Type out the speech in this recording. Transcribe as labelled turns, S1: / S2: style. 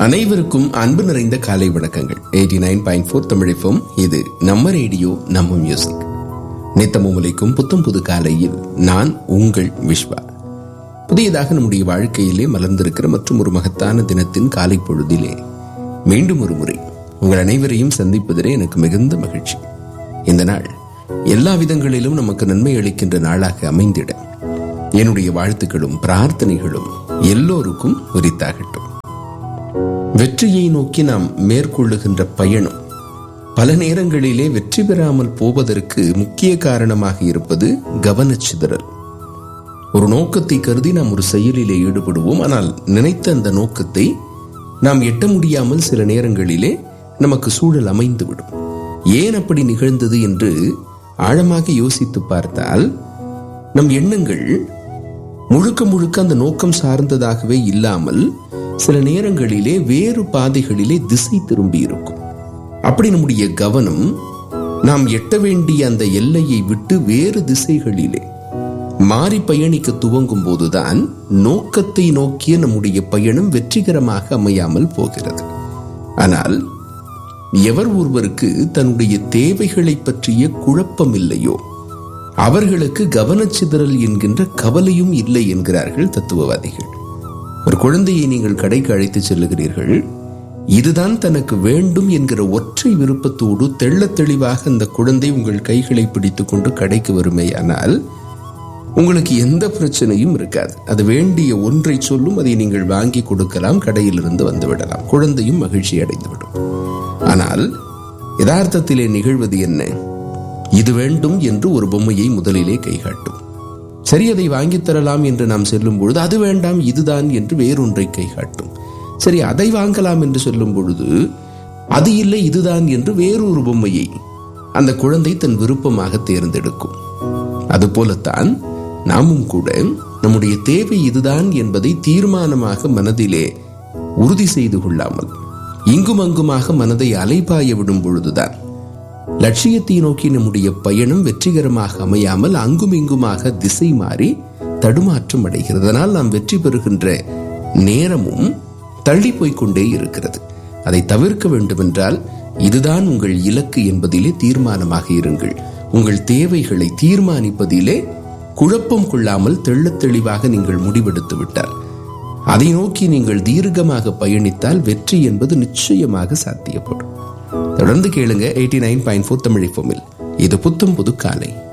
S1: அனைவருக்கும் அன்பு நிறைந்த காலை வணக்கங்கள். 89.4 தமிழ் FM. இது நம்ம ரேடியோ, நம்ம மியூசிக். நித்தமும் உலைக்கும் புத்தம் புது காலையில் நான் உங்கள் விஸ்வா. புதியதாக நம்முடைய வாழ்க்கையிலே மலர்ந்திருக்கிற மற்றும் ஒரு மகத்தான தினத்தின் காலை பொழுதிலே மீண்டும் ஒரு முறை உங்கள் அனைவரையும் சந்திப்பதிலே எனக்கு மிகுந்த மகிழ்ச்சி. இந்த நாள் எல்லா விதங்களிலும் நமக்கு நன்மை அளிக்கின்ற நாளாக அமைந்திட என்னுடைய வாழ்த்துக்களும் பிரார்த்தனைகளும் எல்லோருக்கும் உரித்தாகட்டும். வெற்றியை நோக்கி நாம் மேற்கொள்ளுகின்ற பயணம் பல நேரங்களிலே வெற்றி பெறாமல் போவதற்கு முக்கிய காரணமாக இருப்பது கவனச்சிதறல். ஒரு நோக்கத்தை கருதி நாம் ஒரு செயலிலே ஈடுபடுவோம். ஆனால் நினைத்த அந்த நோக்கத்தை நாம் எட்ட முடியாமல் சில நேரங்களிலே நமக்கு சூழல் அமைந்துவிடும். ஏன் அப்படி நிகழ்ந்தது என்று ஆழமாக யோசித்து பார்த்தால் நம் எண்ணங்கள் முழுக்க முழுக்க அந்த நோக்கம் சார்ந்ததாகவே இல்லாமல் சில நேரங்களிலே வேறு பாதைகளிலே திசை திரும்பி இருக்கும். அப்படி நம்முடைய கவனம் நாம் எட்ட வேண்டிய அந்த எல்லையை விட்டு வேறு திசைகளிலே மாறி பயணிக்க துவங்கும் போதுதான் நோக்கத்தை நோக்கிய நம்முடைய பயணம் வெற்றிகரமாக அமையாமல் போகிறது. ஆனால் எவர் ஒருவருக்கு தன்னுடைய தேவைகளை பற்றிய குழப்பம் இல்லையோ அவர்களுக்கு கவனச்சிதறல் என்கின்ற கவலையும் இல்லை என்கிறார்கள் தத்துவவாதிகள். ஒரு குழந்தையை நீங்கள் கடைக்கு அழைத்து செல்லுகிறீர்கள். இதுதான் தனக்கு வேண்டும் என்கிற ஒற்றை விருப்பத்தோடு தெள்ள தெளிவாக அந்த குழந்தை உங்கள் கைகளை பிடித்துக் கொண்டு கடைக்கு வருமேயானால் உங்களுக்கு எந்த பிரச்சனையும் இருக்காது. அது வேண்டிய ஒன்றை சொல்லும், அதை நீங்கள் வாங்கி கொடுக்கலாம், கடையிலிருந்து வந்துவிடலாம், குழந்தையும் மகிழ்ச்சி அடைந்துவிடும். ஆனால் யதார்த்தத்திலே நிகழ்வது என்ன? இது வேண்டும் என்று ஒரு பொம்மையை முதலிலே கைகாட்டும். சரி, அதை வாங்கி தரலாம் என்று நாம் செல்லும் பொழுது அது வேண்டாம், இதுதான் என்று வேறொன்றை கைகாட்டும். சரி, அதை வாங்கலாம் என்று சொல்லும் பொழுது அது இல்லை, இதுதான் என்று வேறொரு பொம்மையை அந்த குழந்தை தன் விருப்பமாக தேர்ந்தெடுக்கும். அதுபோலத்தான் நாமும் கூட நம்முடைய தேவை இதுதான் என்பதை தீர்மானமாக மனதிலே உறுதி செய்து கொள்ளாமல் இங்கும் அங்குமாக மனதை அலைபாய விடும் பொழுதுதான் லட்சியத்தை நோக்கி நம்முடைய பயணம் வெற்றிகரமாக அமையாமல் அங்கும் இங்குமாக திசை மாறி தடுமாற்றம் அடைகிறது. அதனால் நாம் வெற்றி பெறுகின்ற நேரமும் தள்ளி போய்கொண்டே இருக்கிறது. அதை தவிர்க்க வேண்டுமென்றால் இதுதான் உங்கள் இலக்கு என்பதிலே தீர்மானமாக இருங்கள். உங்கள் தேவைகளை தீர்மானிப்பதிலே குழப்பம் கொள்ளாமல் தெள்ளத் தெளிவாக நீங்கள் முடிவெடுத்து விட்டால் அதை நோக்கி நீங்கள் தீர்க்கமாக பயணித்தால் வெற்றி என்பது நிச்சயமாக சாத்தியப்படும். தொடர்ந்து கேளுங்க 89.4 தமிழ் FM. இது புத்தம் புது காலை.